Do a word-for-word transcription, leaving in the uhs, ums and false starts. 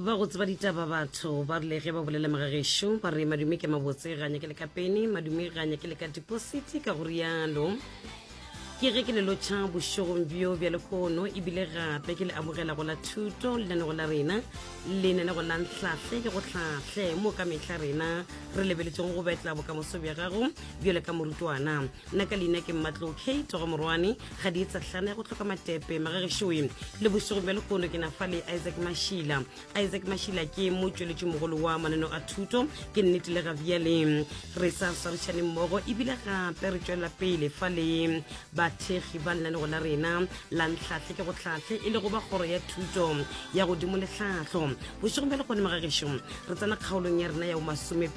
ba go tseba ditaba batho ba rile ge ba bolela magagesho ba re madume ke mabotse ganya ke le kapeni madume ganya ke le ka deposit ka go rialo ke ge ke le lotšha bošogong bjo bja lekgono ebile gape ke le amogela go la thuto lenane go la rena lenane go la ntlhahle ke go tlhahle mo ka mehla rena re lebeletseng go betla bokamoso bja gago bjale ka morutwana nna ka leina ke mmatlo k togo morwane ga di etsatlhana ya go tlhoka matepe magageshoe le bošogong bja lekgono ke na fa le Isaac Mashila Isaac Mashila ke motsweletši mogolo wa mananeo a thuto ke nnete le ga bjale re sa swarišane mmogo ebile gape re tšwelela pele fa le bathegi ba lenane go la rena la ntlhahle ke go tlhahle e le go ba kgoro ya thuto ya godimo le tlhahlo bošogong bja lekgone magagesho re tsena kgaolong ya rena ya o masome